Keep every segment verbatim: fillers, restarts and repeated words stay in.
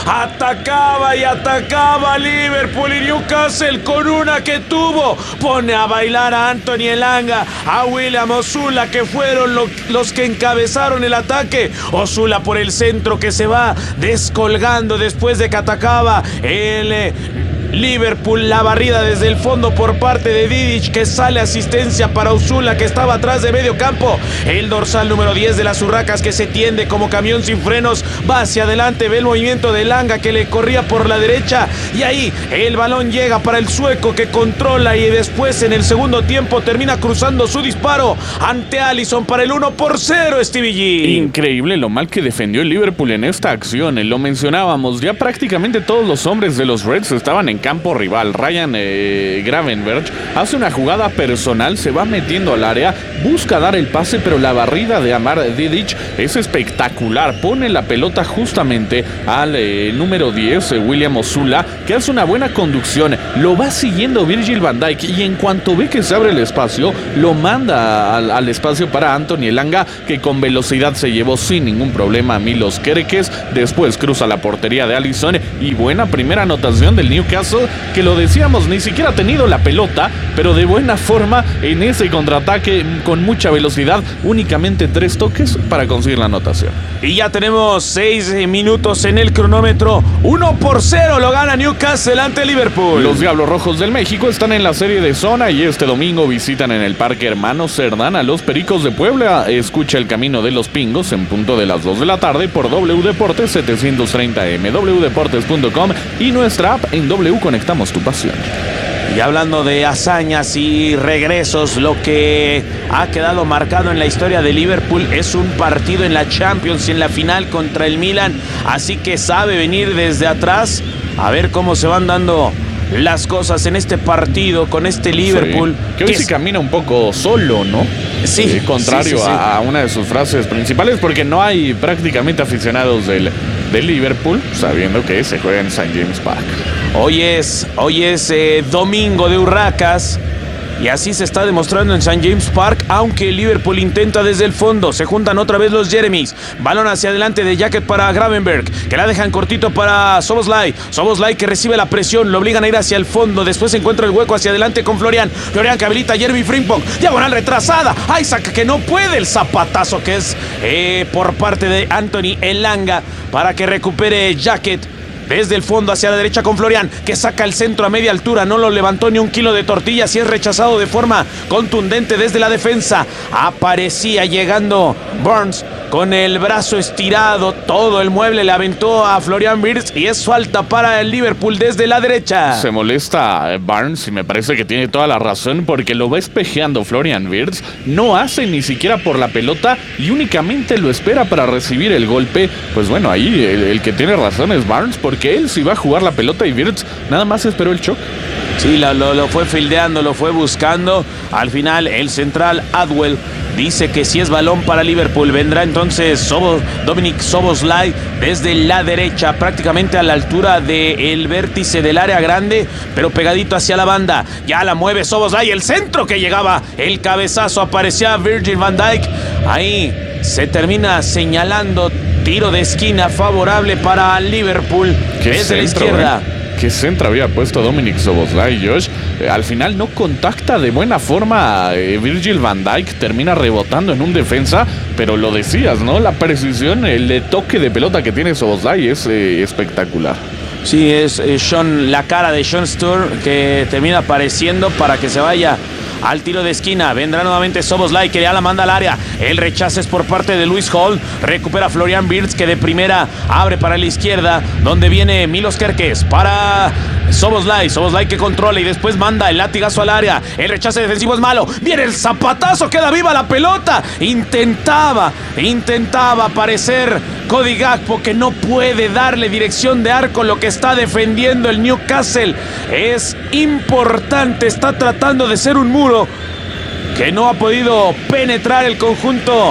Atacaba y atacaba Liverpool, y Newcastle con una que tuvo pone a bailar a Anthony Elanga, a William Osula, que fueron lo, los que encabezaron el ataque. Osula por el centro, que se va descolgando después de que atacaba el eh, Liverpool. La barrida desde el fondo por parte de Vidic, que sale asistencia para Osula, que estaba atrás de medio campo. El dorsal número diez de las Urracas, que se tiende como camión sin frenos, va hacia adelante, ve el movimiento de Elanga, que le corría por la derecha, y ahí el balón llega para el sueco, que controla, y después en el segundo tiempo termina cruzando su disparo ante Alisson para el uno por cero, Stevie G. Increíble lo mal que defendió el Liverpool en esta acción. Lo mencionábamos, ya prácticamente todos los hombres de los Reds estaban en campo rival. Ryan eh, Gravenberch hace una jugada personal, se va metiendo al área, busca dar el pase, pero la barrida de Amar Vidic es espectacular. Pone la pelota justamente al eh, número diez, eh, William Osula, que hace una buena conducción. Lo va siguiendo Virgil van Dijk, y en cuanto ve que se abre el espacio, lo manda al, al espacio para Anthony Elanga, que con velocidad se llevó sin ningún problema a Milos Kerkez. Después cruza la portería de Alisson, y buena primera anotación del Newcastle, que lo decíamos, ni siquiera ha tenido la pelota, pero de buena forma en ese contraataque con mucha velocidad. Únicamente tres toques para conseguir la anotación. Y ya tenemos seis minutos en el cronómetro. uno por cero lo gana Newcastle ante Liverpool. Los Diablos Rojos del México están en la serie de zona, y este domingo visitan en el Parque Hermano Cerdán a los Pericos de Puebla. Escucha El Camino de los Pingos en punto de las dos de la tarde por W Deportes setecientos treinta M, w deportes punto com y nuestra app en W Conectamos tu pasión. Y hablando de hazañas y regresos, lo que ha quedado marcado en la historia de Liverpool es un partido en la Champions y en la final contra el Milan. Así que sabe venir desde atrás, a ver cómo se van dando las cosas en este partido con este Liverpool. Sí, que hoy que sí es... camina un poco solo, ¿no? Sí. Eh, contrario sí, sí, sí. A, a una de sus frases principales, porque no hay prácticamente aficionados del, del Liverpool, sabiendo que se juega en Saint James Park. Hoy es, hoy es eh, domingo de Urracas, y así se está demostrando en Saint James Park, aunque el Liverpool intenta desde el fondo. Se juntan otra vez los Jeremys. Balón hacia adelante de Jacket para Gravenberch, que la dejan cortito para Szoboszlai. Szoboszlai, que recibe la presión, lo obligan a ir hacia el fondo. Después se encuentra el hueco hacia adelante con Florian. Florian que habilita a Jeremy Frimpong. Diagonal retrasada. Isaac, que no puede. El zapatazo que es eh, por parte de Anthony Elanga para que recupere Jacket. Desde el fondo hacia la derecha con Florian, que saca el centro a media altura. No lo levantó ni un kilo de tortillas y es rechazado de forma contundente desde la defensa. Aparecía llegando Burns con el brazo estirado. Todo el mueble le aventó a Florian Wirtz, y es falta para el Liverpool desde la derecha. Se molesta Barnes, y me parece que tiene toda la razón, porque lo va espejeando Florian Wirtz. No hace ni siquiera por la pelota y únicamente lo espera para recibir el golpe. Pues bueno, ahí el, el que tiene razón es Barnes, porque que él sí va a jugar la pelota y Wirtz nada más esperó el choque. Sí, lo, lo, lo fue fildeando, lo fue buscando. Al final el central Adwell dice que si es balón para Liverpool. Vendrá entonces Sobo, Dominic Szoboszlai desde la derecha, prácticamente a la altura del vértice del área grande, pero pegadito hacia la banda. Ya la mueve Szoboszlai, el centro que llegaba, el cabezazo, aparecía Virgil van Dijk. Ahí se termina señalando. Tiro de esquina favorable para Liverpool desde la izquierda. Eh? ¿Qué centro había puesto Dominic Szoboszlai, Josh? Eh, al final no contacta de buena forma a eh, Virgil van Dijk, termina rebotando en un defensa, pero lo decías, ¿no? La precisión, el toque de pelota que tiene Szoboszlai es eh, espectacular. Sí, es eh, Sean, la cara de Sean Sturr, que termina apareciendo para que se vaya al tiro de esquina. Vendrá nuevamente Szoboszlai, que ya la manda al área. El rechazo es por parte de Lewis Hall. Recupera Florian Wirtz, que de primera abre para la izquierda, donde viene Milos Kerkez para Szoboszlai. Szoboszlai que controla y después manda el latigazo al área. El rechazo defensivo es malo. Viene el zapatazo, queda viva la pelota. Intentaba, intentaba aparecer Cody Gakpo, que no puede darle dirección de arco. Lo que está defendiendo el Newcastle es importante. Está tratando de ser un muro que no ha podido penetrar el conjunto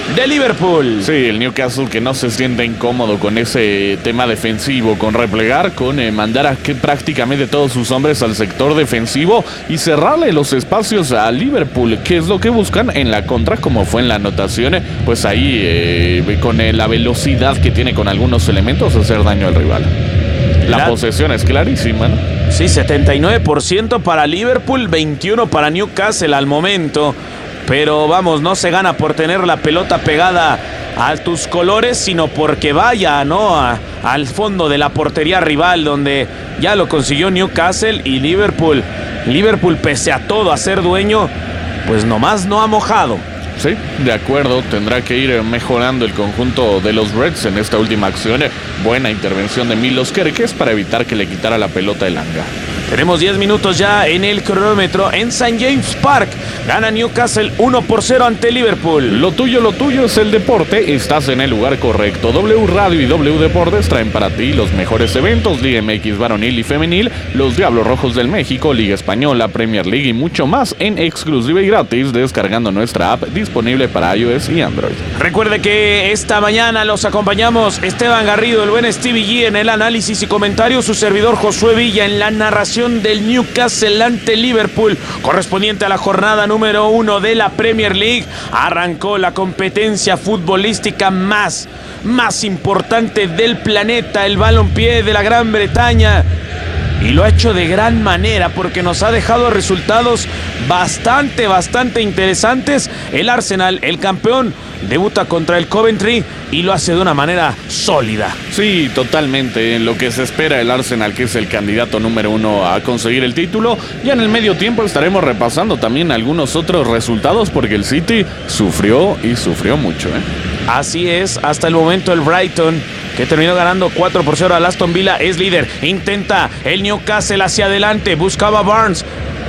de Liverpool. Sí, el Newcastle que no se siente incómodo con ese tema defensivo, con replegar, con eh, mandar a que prácticamente todos sus hombres al sector defensivo y cerrarle los espacios a Liverpool, que es lo que buscan en la contra, como fue en la anotación, eh, pues ahí eh, con eh, la velocidad que tiene con algunos elementos hacer daño al rival. La, la posesión es clarísima, ¿no? Sí, setenta y nueve por ciento para Liverpool, veintiuno para Newcastle al momento. Pero vamos, no se gana por tener la pelota pegada a tus colores, sino porque vaya, ¿no? A, al fondo de la portería rival, donde ya lo consiguió Newcastle y Liverpool. Liverpool, pese a todo, a ser dueño, pues nomás no ha mojado. Sí, de acuerdo, tendrá que ir mejorando el conjunto de los Reds en esta última acción. Buena intervención de Milos Kerkez para evitar que le quitara la pelota el Elanga. Tenemos diez minutos ya en el cronómetro en Saint James Park. Gana Newcastle uno por cero ante Liverpool. Lo tuyo, lo tuyo es el deporte. Estás en el lugar correcto. W Radio y W Deportes traen para ti los mejores eventos. Liga M X varonil y femenil, los Diablos Rojos del México, Liga Española, Premier League y mucho más en exclusiva y gratis descargando nuestra app disponible para iOS y Android. Recuerde que esta mañana los acompañamos Esteban Garrido, el buen Stevie G en el análisis y comentarios, su servidor Josué Villa en la narración del Newcastle ante Liverpool, correspondiente a la jornada número uno de la Premier League. Arrancó la competencia futbolística más, más importante del planeta, el balompié de la Gran Bretaña. Y lo ha hecho de gran manera porque nos ha dejado resultados bastante, bastante interesantes. El Arsenal, el campeón, debuta contra el Coventry y lo hace de una manera sólida. Sí, totalmente. En lo que se espera el Arsenal, que es el candidato número uno a conseguir el título. Ya en el medio tiempo estaremos repasando también algunos otros resultados porque el City sufrió y sufrió mucho, ¿eh? Así es, hasta el momento el Brighton, que terminó ganando cuatro por cero al Aston Villa, es líder. Intenta el Newcastle hacia adelante, buscaba Barnes.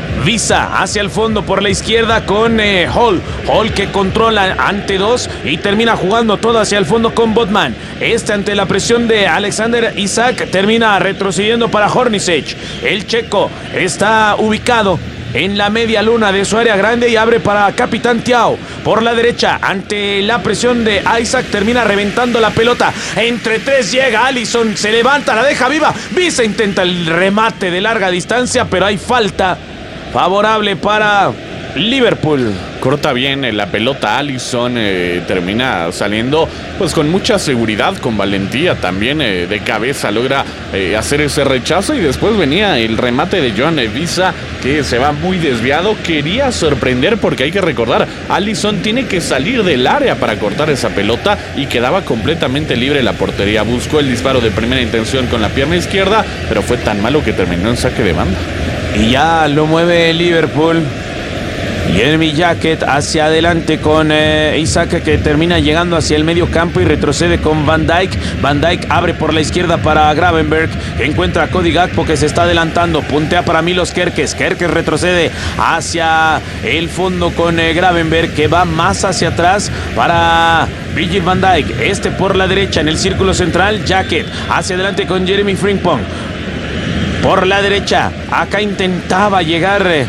Visa hacia el fondo por la izquierda con eh, Hall. Hall que controla ante dos y termina jugando todo hacia el fondo con Botman. Este ante la presión de Alexander Isak termina retrocediendo para Hornacek. El checo está ubicado en la media luna de su área grande y abre para Capitán Thiaw por la derecha. Ante la presión de Isaac termina reventando la pelota. Entre tres llega Alisson, se levanta, la deja viva. Visa intenta el remate de larga distancia, pero hay falta favorable para Liverpool. Corta bien eh, la pelota Alisson, eh, termina saliendo pues con mucha seguridad, con valentía también, eh, de cabeza logra eh, hacer ese rechazo y después venía el remate de Joan Visa que se va muy desviado. Quería sorprender porque hay que recordar, Alisson tiene que salir del área para cortar esa pelota y quedaba completamente libre la portería. Buscó el disparo de primera intención con la pierna izquierda, pero fue tan malo que terminó en saque de banda. Y ya lo mueve Liverpool. Jeremy Jacket hacia adelante con eh, Isaac, que termina llegando hacia el medio campo y retrocede con Van Dijk. Van Dijk abre por la izquierda para Gravenberg, que encuentra a Cody Gakpo, que se está adelantando. Puntea para Milos Kerkez. Kerkez retrocede hacia el fondo con eh, Gravenberg, que va más hacia atrás para Virgil van Dijk. Este por la derecha en el círculo central. Jacket hacia adelante con Jeremy Frimpong. Por la derecha, acá intentaba llegar eh,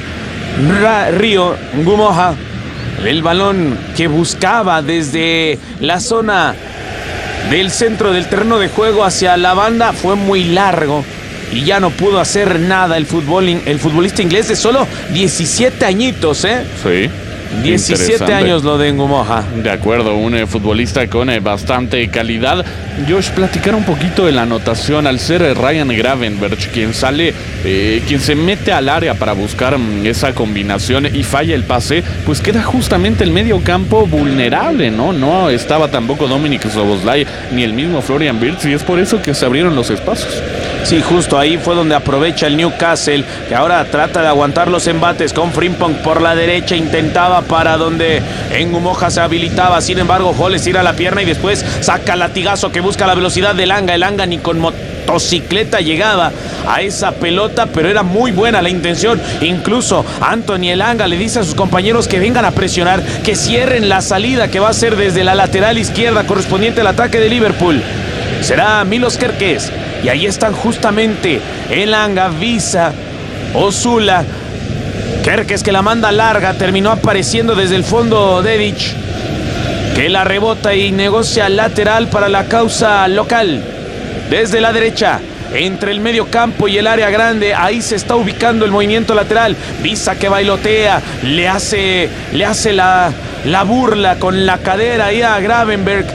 Río Ngumoha. El balón que buscaba desde la zona del centro del terreno de juego hacia la banda fue muy largo y ya no pudo hacer nada el, fútbol, el futbolista inglés de solo diecisiete añitos, ¿eh? Sí. diecisiete años lo de Ngumoha. De acuerdo, un eh, futbolista con eh, bastante calidad. Josh, platicar un poquito de la anotación al ser eh, Ryan Gravenberch quien sale, eh, quien se mete al área para buscar mm, esa combinación y falla el pase, pues queda justamente el medio campo vulnerable, ¿no? No estaba tampoco Dominic Szoboszlai ni el mismo Florian Wirtz y es por eso que se abrieron los espacios. Sí, justo ahí fue donde aprovecha el Newcastle, que ahora trata de aguantar los embates con Frimpong por la derecha, intentaba para donde Ngumoha se habilitaba, sin embargo Hall estira la pierna y después saca latigazo que busca la velocidad del Elanga. El Elanga ni con motocicleta llegaba a esa pelota, pero era muy buena la intención. Incluso Anthony Elanga le dice a sus compañeros que vengan a presionar, que cierren la salida que va a ser desde la lateral izquierda correspondiente al ataque de Liverpool. Será Milos Kerkez. Y ahí están justamente Elanga, Visa, Osula. Kerkez que la manda larga, terminó apareciendo desde el fondo Dedic. que la rebota y negocia lateral para la causa local. Desde la derecha, entre el medio campo y el área grande, ahí se está ubicando el movimiento lateral. Visa que bailotea, le hace, le hace la, la burla con la cadera ahí a Gravenberg.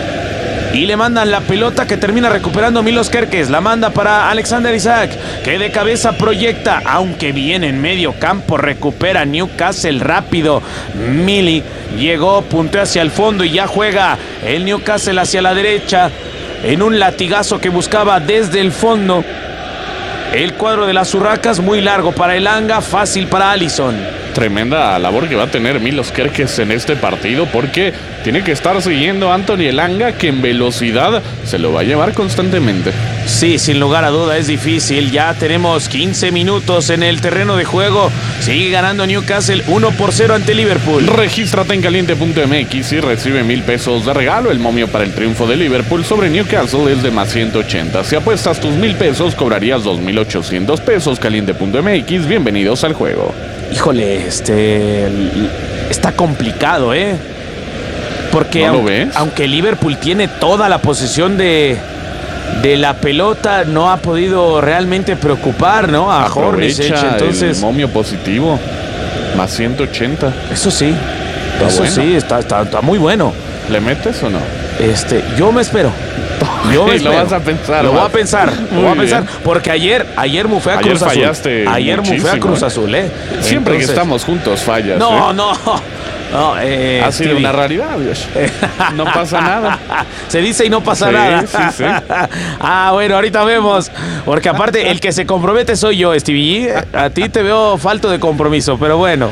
Y le mandan la pelota que termina recuperando Milos Kerkez. La manda para Alexander Isak, que de cabeza proyecta, aunque viene en medio campo, recupera Newcastle rápido. Mili llegó, punteó hacia el fondo y ya juega el Newcastle hacia la derecha en un latigazo que buscaba desde el fondo. El cuadro de las Urracas, muy largo para Elanga, fácil para Alisson. Tremenda labor que va a tener Milos Kerkez en este partido, porque tiene que estar siguiendo a Anthony Elanga, que en velocidad se lo va a llevar constantemente. Sí, sin lugar a duda es difícil. Ya tenemos quince minutos en el terreno de juego. Sigue ganando Newcastle uno por cero ante Liverpool. Regístrate en caliente punto m x y recibe mil pesos de regalo. El momio para el triunfo de Liverpool sobre Newcastle es de más ciento ochenta. Si apuestas tus mil pesos, cobrarías dos mil ochocientos pesos. caliente punto m x, bienvenidos al juego. Híjole, este... está complicado, ¿eh? Porque ¿No lo aunque, ves? aunque Liverpool tiene toda la posesión de... de la pelota, no ha podido realmente preocupar, ¿no? A Hornacek, entonces... el momio positivo, más ciento ochenta. Eso sí, Está eso bueno. sí, está, está, está muy bueno. ¿Le metes o no? Este, yo me espero. Yo me Lo espero. vas a pensar. Lo voy a vas. pensar, lo Muy voy a pensar, bien. porque ayer, ayer mufé a Ayer Cruz Azul. fallaste Ayer mufé a muchísimo, Cruz ¿eh? Azul, ¿eh? Siempre que Entonces- estamos juntos fallas. No, ¿eh? no, no. Eh, Ha sido Stevie. una raridad, Dios. No pasa nada. Se dice y no pasa Sí, nada. sí, sí. Ah, bueno, ahorita vemos. Porque aparte, el que se compromete soy yo, Stevie. A ti te veo falto de compromiso, pero bueno.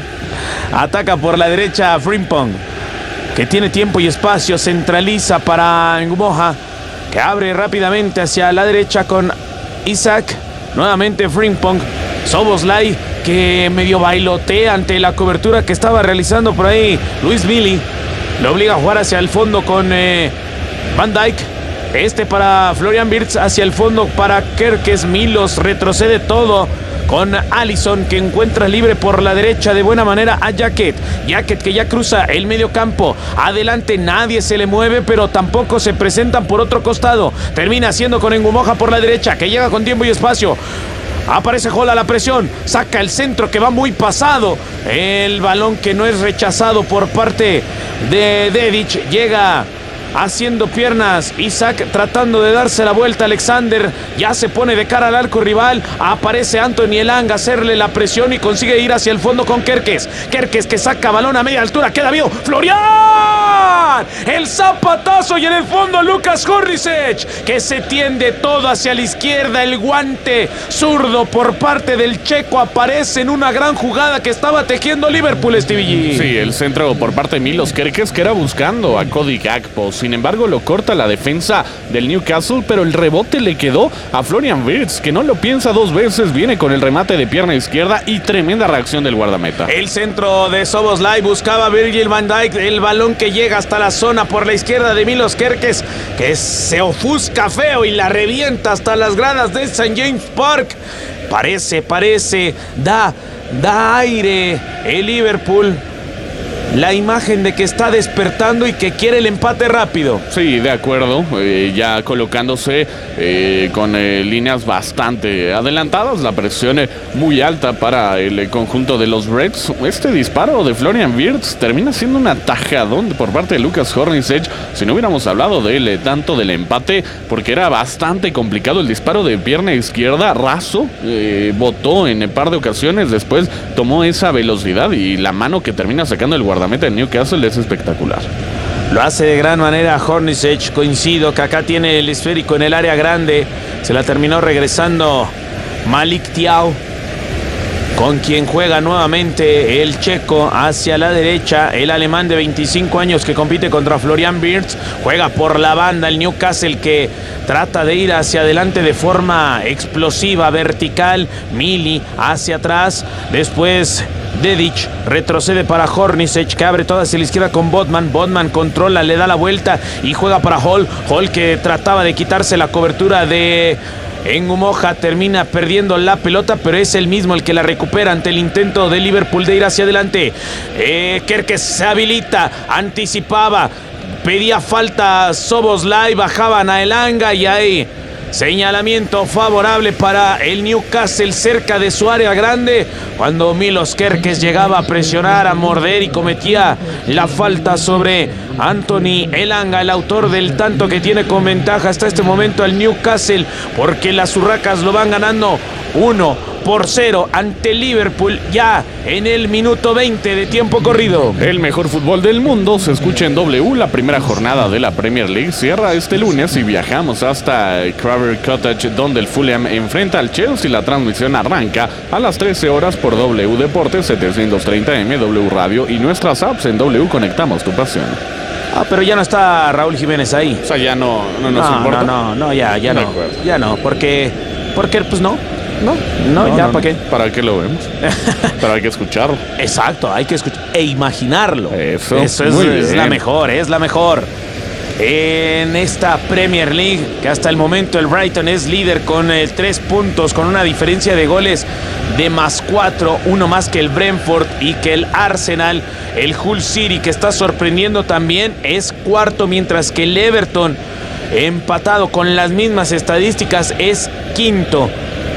Ataca por la derecha Frimpong, que tiene tiempo y espacio. Centraliza para Ngumoha, que abre rápidamente hacia la derecha con Isaac. Nuevamente Frimpong. Szoboszlai, que medio bailotea ante la cobertura que estaba realizando por ahí Luis Mili. Lo obliga a jugar hacia el fondo con eh, Van Dijk. Este para Florian Wirtz, hacia el fondo para Kerkez. Milos retrocede todo con Alisson, que encuentra libre por la derecha de buena manera a Jacket. Jacket que ya cruza el medio campo. Adelante nadie se le mueve, pero tampoco se presentan por otro costado. Termina haciendo con Ngumoha por la derecha, que llega con tiempo y espacio. Aparece Hall a la presión, saca el centro que va muy pasado. El balón que no es rechazado por parte de Dedic. Llega haciendo piernas Isaac, tratando de darse la vuelta. Alexander ya se pone de cara al arco rival. Aparece Anthony Elanga a hacerle la presión y consigue ir hacia el fondo con Kerkez. Kerkez que saca balón a media altura, queda vivo. ¡Florian! El zapatazo, y en el fondo Lucas Hornacek, que se tiende todo hacia la izquierda. El guante zurdo por parte del checo aparece en una gran jugada que estaba tejiendo Liverpool, Stevie G. Sí, el centro por parte de Milos Kerkez, que era buscando a Cody Gakpo. Sin embargo, lo corta la defensa del Newcastle, pero el rebote le quedó a Florian Wirtz, que no lo piensa dos veces. Viene con el remate de pierna izquierda y tremenda reacción del guardameta. El centro de Szoboszlai buscaba a Virgil van Dijk. El balón que llega hasta la zona por la izquierda de Milos Kerkez, que se ofusca feo y la revienta hasta las gradas de Saint James Park. Parece, parece, da, da aire el Liverpool. La imagen de que está despertando y que quiere el empate rápido. Sí, de acuerdo, eh, ya colocándose eh, con eh, líneas bastante adelantadas, la presión eh, muy alta para el eh, conjunto de los Reds. Este disparo de Florian Wirtz termina siendo un atajadón por parte de Lucas Hornacek. Si no hubiéramos hablado de él eh, tanto del empate, porque era bastante complicado el disparo de pierna izquierda, raso, eh, botó en un par de ocasiones, después tomó esa velocidad y la mano que termina sacando el guardameta en Newcastle es espectacular. Lo hace de gran manera Hornacek. Coincido que acá tiene el esférico en el área grande. Se la terminó regresando Malik Thiaw, con quien juega nuevamente el checo hacia la derecha. El alemán de veinticinco años que compite contra Florian Wirtz. Juega por la banda el Newcastle, que trata de ir hacia adelante de forma explosiva, vertical. Mili hacia atrás. Después Dedic retrocede para Hornacek, que abre toda hacia la izquierda con Botman. Botman controla, le da la vuelta y juega para Hall. Hall, que trataba de quitarse la cobertura de Ngumoha, termina perdiendo la pelota, pero es el mismo el que la recupera ante el intento de Liverpool de ir hacia adelante. Eh, Kerkez se habilita, anticipaba. pedía falta Szoboszlai, bajaban a Elanga y ahí señalamiento favorable para el Newcastle cerca de su área grande cuando Milos Kerkez llegaba a presionar, a morder y cometía la falta sobre Anthony Elanga, el autor del tanto que tiene con ventaja hasta este momento al Newcastle, porque las Urracas lo van ganando uno por cero ante Liverpool ya en el minuto veinte de tiempo corrido. El mejor fútbol del mundo se escucha en W. La primera jornada de la Premier League cierra este lunes y viajamos hasta Craven Cottage, donde el Fulham enfrenta al Chelsea. La transmisión arranca a las trece horas por W Deportes setecientos treinta M, W Radio y nuestras apps. En W conectamos tu pasión. Ah, pero ya no está Raúl Jiménez ahí. O sea, ya no, no nos no, importa. No, no, no, ya, ya no. Ya no, porque, porque pues no. No, no, no ya, no, ¿para qué? ¿Para qué lo vemos? Pero hay que escucharlo. Exacto, hay que escuchar e imaginarlo. Eso, Eso es, es la mejor, es la mejor. En esta Premier League, que hasta el momento el Brighton es líder con eh, tres puntos, con una diferencia de goles de más cuatro, uno más que el Brentford y que el Arsenal. El Hull City, que está sorprendiendo también, es cuarto, mientras que el Everton, empatado con las mismas estadísticas, es quinto.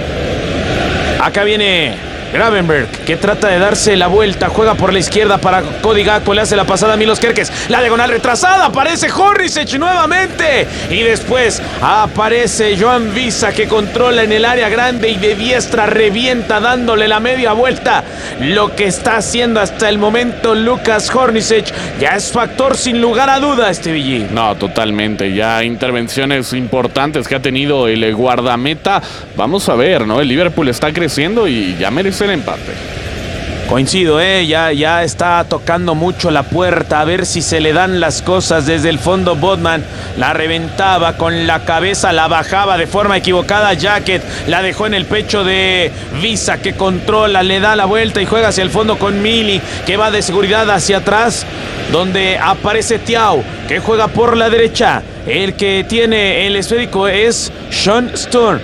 Acá viene Gravenberch, que trata de darse la vuelta, juega por la izquierda para Cody Gakpo, le hace la pasada a Milos Kerkez, la diagonal retrasada, aparece Hornacek nuevamente y después aparece Joan Visa, que controla en el área grande y de diestra revienta dándole la media vuelta. Lo que está haciendo hasta el momento Lucas Hornacek ya es factor sin lugar a duda, este Villi. No, totalmente, ya intervenciones importantes que ha tenido el guardameta. Vamos a ver, ¿no? El Liverpool está creciendo y ya merece el empate. Coincido, ¿eh? ya, ya está tocando mucho la puerta, a ver si se le dan las cosas. Desde el fondo Botman la reventaba con la cabeza, la bajaba de forma equivocada. Jacket la dejó en el pecho de Visa, que controla, le da la vuelta y juega hacia el fondo con Mili, que va de seguridad hacia atrás, donde aparece Thiaw, que juega por la derecha. El que tiene el esférico es Sean Sturm,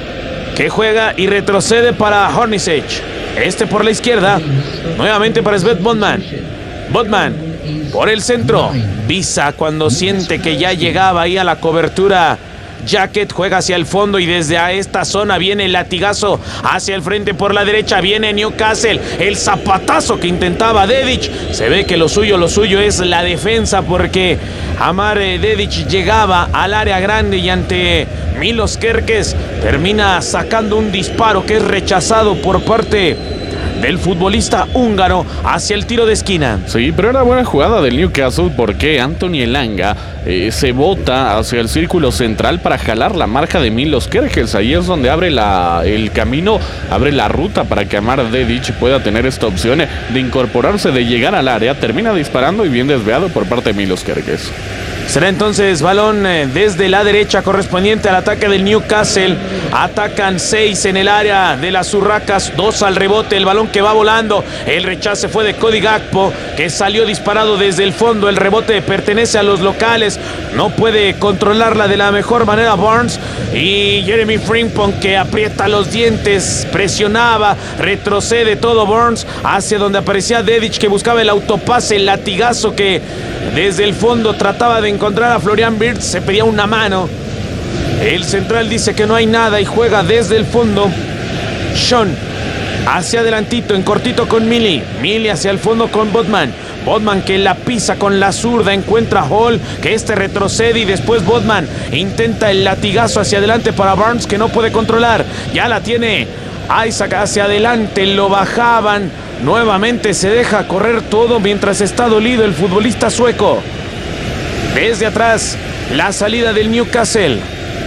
que juega y retrocede para Hornacek. Este por la izquierda, nuevamente para Sven Botman. Botman por el centro. Visa, cuando siente que ya llegaba ahí a la cobertura, Jacket juega hacia el fondo y desde a esta zona viene el latigazo hacia el frente por la derecha. Viene Newcastle, el zapatazo que intentaba Dedić. Se ve que lo suyo, lo suyo es la defensa, porque Amar Dedić llegaba al área grande y ante Milos Kerkez termina sacando un disparo que es rechazado por parte del futbolista húngaro hacia el tiro de esquina. Sí, pero era buena jugada del Newcastle porque Anthony Elanga eh, se bota hacia el círculo central para jalar la marca de Milos Kerkez. Ahí es donde abre la, el camino, abre la ruta para que Amar Dedić pueda tener esta opción de incorporarse, de llegar al área. Termina disparando y bien desviado por parte de Milos Kerkez. Será entonces balón desde la derecha correspondiente al ataque del Newcastle. Atacan seis en el área de las Urracas, dos al rebote. El balón que va volando, el rechace fue de Cody Gakpo, que salió disparado desde el fondo. El rebote pertenece a los locales, no puede controlarla de la mejor manera Barnes. Y Jeremy Frimpong, que aprieta los dientes, presionaba, retrocede todo Barnes hacia donde aparecía Dedić, que buscaba el autopase, el latigazo que desde el fondo trataba de encontrar a Florian Wirtz, se pedía una mano. El central dice que no hay nada y juega desde el fondo. Sean hacia adelantito, en cortito con Mili. Mili hacia el fondo con Botman. Botman que la pisa con la zurda, encuentra a Hall, que este retrocede y después Botman intenta el latigazo hacia adelante para Barnes, que no puede controlar. Ya la tiene Isaac hacia adelante, lo bajaban. Nuevamente se deja correr todo mientras está dolido el futbolista sueco. Desde atrás, la salida del Newcastle.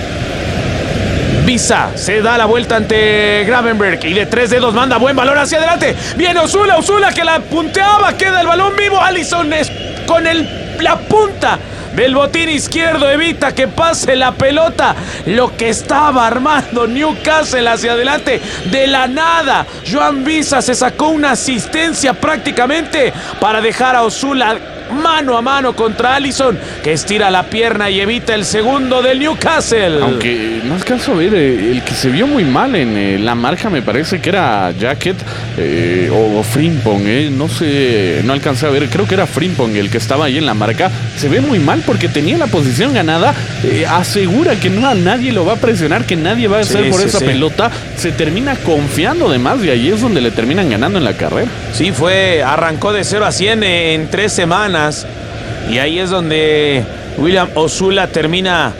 Visa se da la vuelta ante Gravenberch y de tres dedos manda buen balón hacia adelante. Viene Osula, Osula que la punteaba, queda el balón vivo. Alisson es con el, la punta del botín izquierdo evita que pase la pelota. Lo que estaba armando Newcastle hacia adelante de la nada. Joan Visa se sacó una asistencia prácticamente para dejar a Osula mano a mano contra Alisson, que estira la pierna y evita el segundo del Newcastle. Aunque no alcanzo a ver, eh, el que se vio muy mal en eh, la marca me parece que era Jacket eh, o, o Frimpong, eh, no sé, no alcancé a ver, creo que era Frimpong el que estaba ahí en la marca. Se ve muy mal porque tenía la posición ganada, eh, asegura que no a nadie lo va a presionar, que nadie va a hacer sí, por sí, esa sí. pelota, se termina confiando de más y ahí es donde le terminan ganando en la carrera. Sí, fue, arrancó de cero a cien en tres semanas y ahí es donde William Osula termina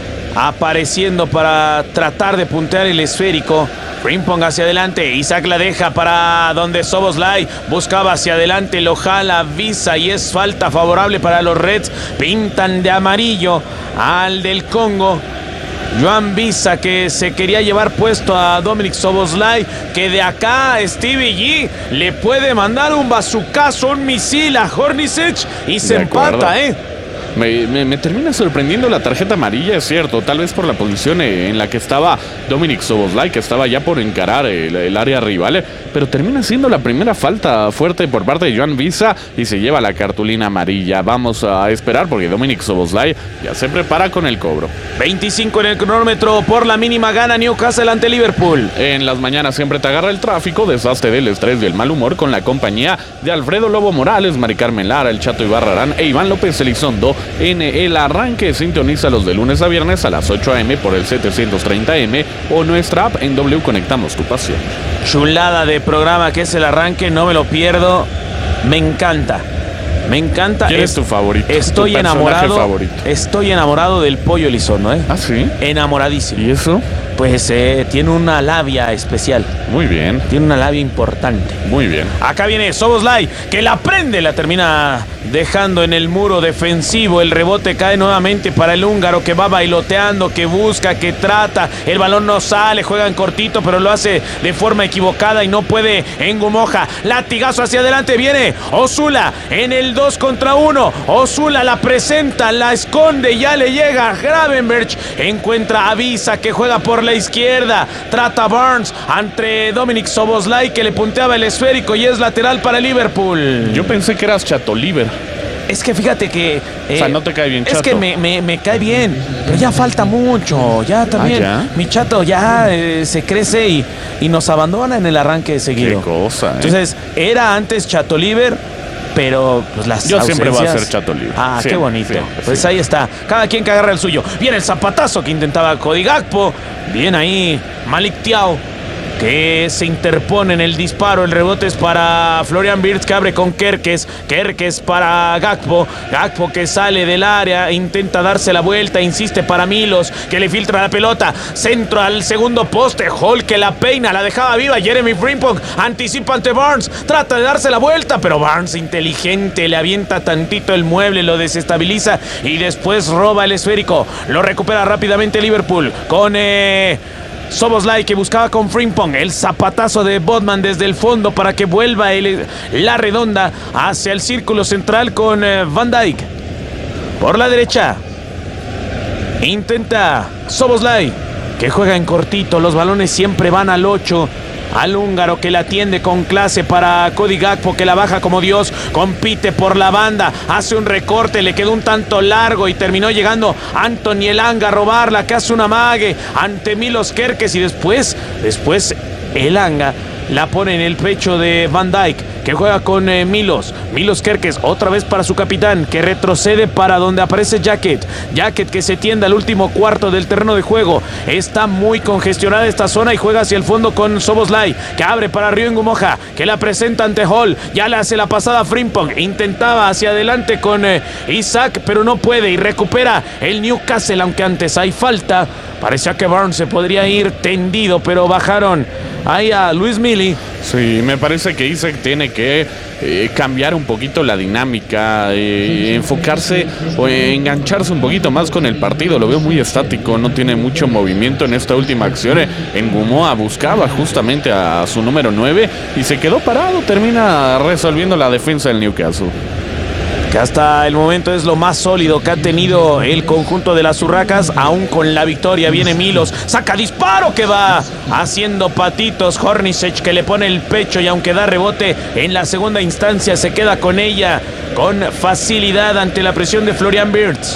apareciendo para tratar de puntear el esférico. Frimpong hacia adelante, Isaac la deja para donde Szoboszlai buscaba hacia adelante, lo jala, avisa y es falta favorable para los Reds. Pintan de amarillo al del Congo. Joan Visa, que se quería llevar puesto a Dominik Szoboszlai, que de acá Stevie G le puede mandar un bazucazo, un misil a Hornicic y se empata, ¿eh? Me, me, me termina sorprendiendo la tarjeta amarilla, es cierto, tal vez por la posición en la que estaba Dominik Szoboszlai, que estaba ya por encarar el, el área rival, pero termina siendo la primera falta fuerte por parte de Joan Visa y se lleva la cartulina amarilla. Vamos a esperar porque Dominik Szoboszlai ya se prepara con el cobro. veinticinco en el cronómetro, por la mínima gana Newcastle ante Liverpool. En las mañanas siempre te agarra el tráfico, desastre del estrés y el mal humor con la compañía de Alfredo Lobo Morales, Mari Carmen Lara, el Chato Ibarrarán e Iván López Elizondo. En el arranque, sintoniza los de lunes a viernes a las ocho a eme por el setecientos treinta eme o nuestra app en W Conectamos tu Pasión. Chulada de programa que es el arranque, no me lo pierdo, me encanta. Me encanta. ¿Quién es tu favorito? Estoy tu enamorado. Favorito. Estoy enamorado del Pollo Elizondo, ¿eh? ¿Ah, sí? Enamoradísimo. ¿Y eso? Pues eh, tiene una labia especial. Muy bien. Tiene una labia importante. Muy bien. Acá viene Szoboszlai, que la prende, la termina dejando en el muro defensivo. El rebote cae nuevamente para el húngaro, que va bailoteando, que busca, que trata. El balón no sale, juega en cortito, pero lo hace de forma equivocada y no puede en Gumoja. Latigazo hacia adelante, viene Osula en el dos contra uno. Osula la presenta, la esconde, ya le llega Gravenberch. Encuentra a Visa, que juega por la izquierda. Trata Barnes entre Dominik Szoboszlai, que le punteaba el esférico y es lateral para Liverpool. Yo pensé que eras Chato Liver. Es que fíjate que... Eh, o sea, no te cae bien, Chato. Es que me, me, me cae bien, pero ya falta mucho. Ya también. ¿Ah, ya? Mi Chato ya eh, se crece y, y nos abandona en el arranque seguido. Qué cosa, ¿eh? Entonces, era antes Chato Liver, pero pues las Yo ausencias... siempre voy a ser Chato Libre. Ah, siempre, qué bonito. Siempre, pues siempre. ahí está. Cada quien que agarra el suyo. Viene el zapatazo que intentaba Cody Gakpo. Bien ahí Malik Thiaw, que se interpone en el disparo. El rebote es para Florian Wirtz, que abre con Kerkez. Kerkez para Gakpo. Gakpo que sale del área, intenta darse la vuelta, insiste para Milos, que le filtra la pelota. Centro al segundo poste. Hall que la peina, la dejaba viva. Jeremy Frimpong anticipa ante Barnes. Trata de darse la vuelta, pero Barnes, inteligente, le avienta tantito el mueble, lo desestabiliza y después roba el esférico. Lo recupera rápidamente Liverpool con... Eh, Szoboszlai, que buscaba con Frimpong. El zapatazo de Botman desde el fondo para que vuelva el, la redonda hacia el círculo central con eh, Van Dijk. Por la derecha intenta Szoboszlai, que juega en cortito. Los balones siempre van al ocho. Al húngaro, que la atiende con clase para Cody Gakpo, que la baja como Dios. Compite por la banda, hace un recorte, le quedó un tanto largo y terminó llegando Anthony Elanga a robarla, que hace un amague ante Milos Kerkez y después, después Elanga la pone en el pecho de Van Dijk, que juega con eh, Milos. Milos Kerkez otra vez para su capitán, que retrocede para donde aparece Jacket. Jacket que se tiende al último cuarto del terreno de juego. Está muy congestionada esta zona y juega hacia el fondo con Szoboszlai, que abre para Ryan Gumoja, que la presenta ante Hall. Ya le hace la pasada a Frimpong. Intentaba hacia adelante con eh, Isaac, pero no puede y recupera el Newcastle, aunque antes hay falta. Parecía que Barnes se podría ir tendido, pero bajaron ahí a Luis Mili. Sí, me parece que Isaac tiene que eh, cambiar un poquito la dinámica, eh, enfocarse o eh, engancharse un poquito más con el partido. Lo veo muy estático, no tiene mucho movimiento en esta última acción. En Gumoa buscaba justamente a su número nueve y se quedó parado. Termina resolviendo la defensa del Newcastle. que hasta el momento es lo más sólido que ha tenido el conjunto de las Urracas, aún con la victoria. Viene Milos, saca disparo que va haciendo patitos. Hornacek que le pone el pecho y aunque da rebote en la segunda instancia se queda con ella con facilidad ante la presión de Florian Wirtz.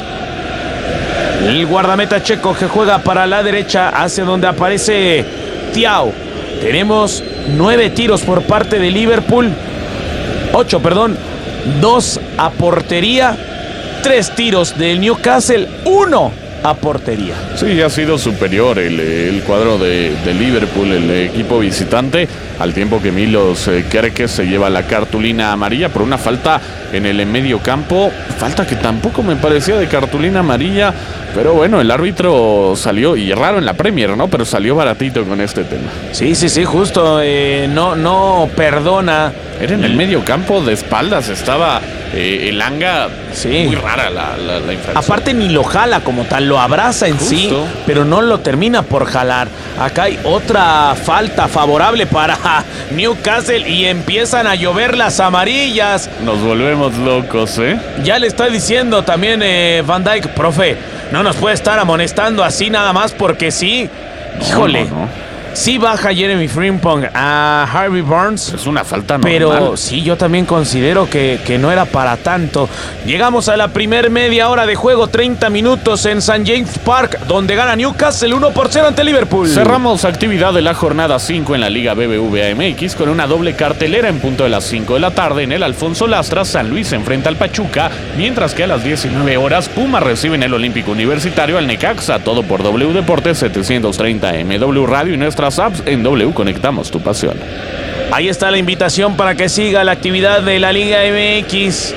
El guardameta checo que juega para la derecha hacia donde aparece Thiaw. Tenemos nueve tiros por parte de Liverpool. Ocho, perdón. Dos a portería. Tres tiros del Newcastle. Uno a portería. Sí, ha sido superior el, el cuadro de, de Liverpool, el equipo visitante, al tiempo que Milos eh, Kerkez se lleva la cartulina amarilla por una falta en el medio campo. Falta que tampoco me parecía de cartulina amarilla, pero bueno, el árbitro salió, y raro en la Premier, ¿no? Pero salió baratito con este tema. Sí, sí, sí, justo. Eh, no, no perdona. Era en el medio campo, de espaldas estaba eh, el Anga. Sí. Muy rara la, la, la infracción. Aparte ni lo jala como tal, lo abraza en Justo. sí, pero no lo termina por jalar. Acá hay otra falta favorable para Newcastle y empiezan a llover las amarillas. Nos volvemos locos, ¿eh? Ya le está diciendo también eh, Van Dijk, profe, no nos puede estar amonestando así nada más porque sí. No, Híjole. No, no. Sí baja Jeremy Frimpong a Harvey Barnes. Es una falta normal. Pero sí, yo también considero que, que no era para tanto. Llegamos a la primer media hora de juego, treinta minutos en Saint James Park, donde gana Newcastle uno por cero ante Liverpool. Cerramos actividad de la jornada cinco en la Liga B B V A M X con una doble cartelera en punto de las cinco de la tarde. En el Alfonso Lastras, San Luis se enfrenta al Pachuca, mientras que a las diecinueve horas Pumas recibe en el Olímpico Universitario al Necaxa. Todo por W Deportes setecientos treinta M W Radio y nuestra apps en W. Conectamos tu pasión. Ahí está la invitación para que siga la actividad de la Liga M X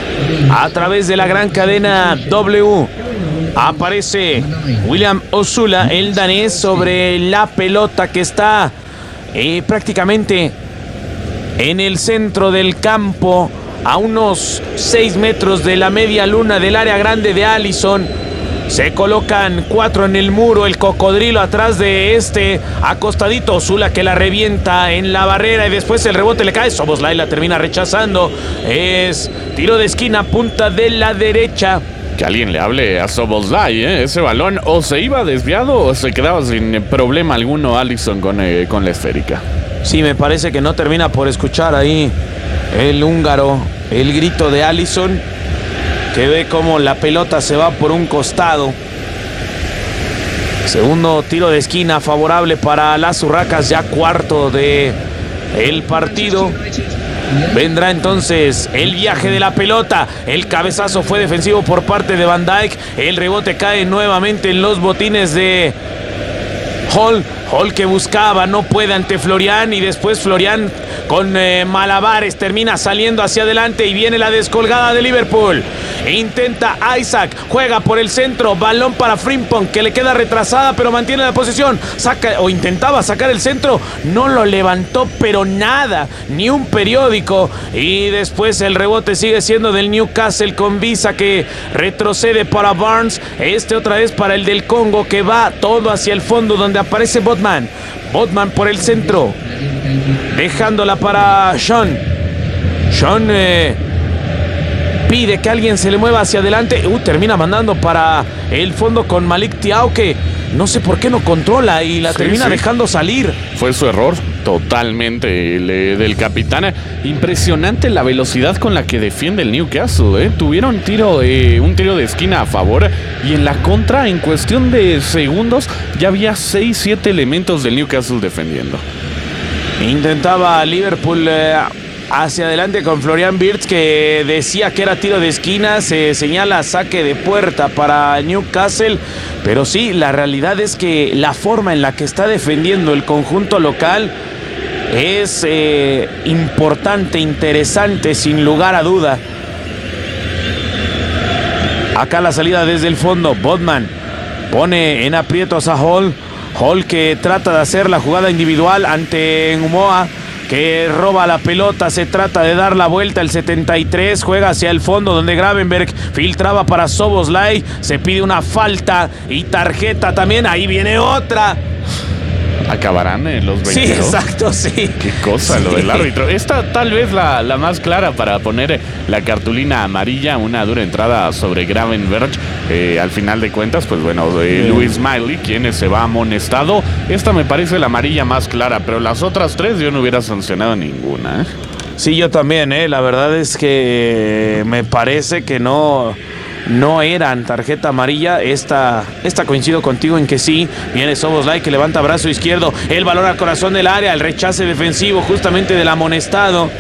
a través de la gran cadena W. Aparece William Osula, el danés, sobre la pelota que está eh, prácticamente en el centro del campo, a unos seis metros de la media luna del área grande de Alisson. Se colocan cuatro en el muro, el cocodrilo atrás de este, acostadito Osula que la revienta en la barrera y después el rebote le cae, Szoboszlai la termina rechazando, es tiro de esquina, punta de la derecha. Que alguien le hable a Szoboszlai, ¿eh? Ese balón o se iba desviado o se quedaba sin problema alguno Alisson con, eh, con la esférica. Sí, me parece que no termina por escuchar ahí el húngaro, el grito de Alisson, que ve cómo la pelota se va por un costado. Segundo tiro de esquina favorable para las Urracas, ya cuarto de el partido. Vendrá entonces el viaje de la pelota. El cabezazo fue defensivo por parte de Van Dijk. El rebote cae nuevamente en los botines de Hall. Hall que buscaba, no puede ante Florian y después Florian con eh, malabares termina saliendo hacia adelante y viene la descolgada de Liverpool. Intenta Isaac, juega por el centro, balón para Frimpong que le queda retrasada pero mantiene la posición. Saca o intentaba sacar el centro, no lo levantó pero nada, ni un periódico. Y después el rebote sigue siendo del Newcastle con Visa que retrocede para Barnes. Este otra vez para el del Congo que va todo hacia el fondo donde aparece Botman. Botman por el centro, dejándola para Sean. Sean eh, pide que alguien se le mueva hacia adelante. Uh, termina mandando para el fondo con Malik Thiaw, que no sé por qué no controla y la sí, termina sí. dejando salir. Fue su error totalmente el, eh, del capitán. Impresionante la velocidad con la que defiende el Newcastle, ¿eh? Tuvieron tiro, eh, un tiro de esquina a favor y en la contra, en cuestión de segundos, ya había seis siete elementos del Newcastle defendiendo. Intentaba Liverpool eh, hacia adelante con Florian Wirtz, que decía que era tiro de esquina. Se señala saque de puerta para Newcastle, pero sí, la realidad es que la forma en la que está defendiendo el conjunto local es eh, importante, interesante, sin lugar a duda. Acá la salida desde el fondo, Botman pone en aprietos a Hall. Hall que trata de hacer la jugada individual ante Ngumoa, que roba la pelota, se trata de dar la vuelta. El setenta y tres juega hacia el fondo donde Gravenberg filtraba para Szoboszlai, se pide una falta y tarjeta también, ahí viene otra. ¿Acabarán en los Sí, veintidós? exacto, sí. Qué cosa Sí. lo del árbitro. Esta tal vez la, la más clara para poner la cartulina amarilla, una dura entrada sobre Gravenberch. Eh, al final de cuentas, pues bueno, eh, Sí. Luis Miley, quien se va amonestado. Esta me parece la amarilla más clara, pero las otras tres yo no hubiera sancionado ninguna. ¿eh? Sí, yo también, ¿eh? La verdad es que me parece que no, no eran tarjeta amarilla. Esta, esta coincido contigo en que sí. Viene Szoboszlai que levanta brazo izquierdo. El balón al corazón del área. El rechace defensivo justamente del amonestado.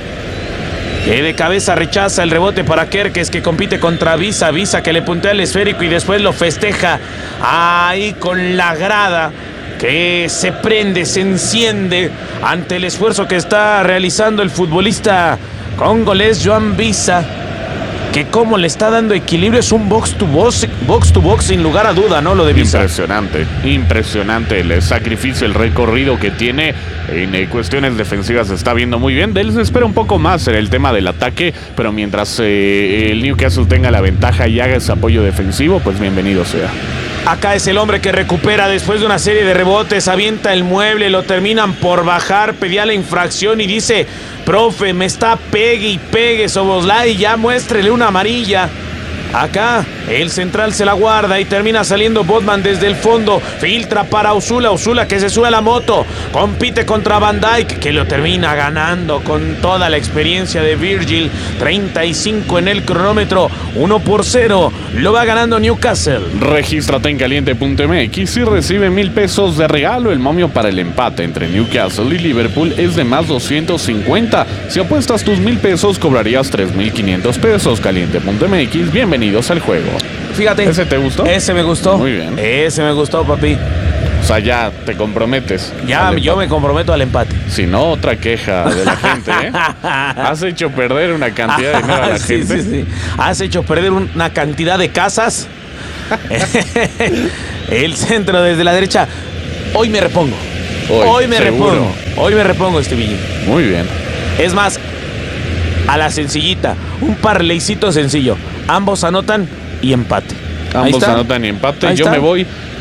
Que de cabeza rechaza el rebote para Kerkez, que compite contra Visa. Visa que le puntea el esférico y después lo festeja ahí con la grada, que se prende, se enciende ante el esfuerzo que está realizando el futbolista congolés Joan Visa, que como le está dando equilibrio. Es un box to box, box to box sin lugar a duda, ¿no? Lo de Visa. Impresionante, impresionante el sacrificio, el recorrido que tiene en eh, cuestiones defensivas. Se está viendo muy bien. De él se espera un poco más en el tema del ataque, pero mientras eh, el Newcastle tenga la ventaja y haga ese apoyo defensivo, pues bienvenido sea. Acá es el hombre que recupera después de una serie de rebotes, avienta el mueble, lo terminan por bajar, pedía la infracción y dice: profe, me está pegue y pegue Szoboszlai, ya muéstrele una amarilla. Acá el central se la guarda y termina saliendo Botman desde el fondo. Filtra para Osula, Osula que se sube a la moto. Compite contra Van Dijk, que lo termina ganando con toda la experiencia de Virgil. treinta y cinco en el cronómetro, uno por cero. Lo va ganando Newcastle. Regístrate en caliente punto m x y recibe mil pesos de regalo. El momio para el empate entre Newcastle y Liverpool es de más doscientos cincuenta. Si apuestas tus mil pesos, cobrarías tres mil quinientos pesos. caliente punto m x, bienvenidos al juego. Fíjate. ¿Ese te gustó? Ese me gustó. Muy bien. Ese me gustó, papi. O sea, ya te comprometes. Ya, yo me comprometo al empate. Si no, otra queja de la gente, ¿eh? Has hecho perder una cantidad de dinero a la sí, gente. sí, sí. Has hecho perder una cantidad de casas. El centro desde la derecha. Hoy me repongo. Hoy, Hoy me seguro. repongo. Hoy me repongo, este Villín. Muy bien. Es más, a la sencillita. Un parleycito sencillo. Ambos anotan y empate. Ahí Ambos está. anotan y empate. Ahí Yo está. me voy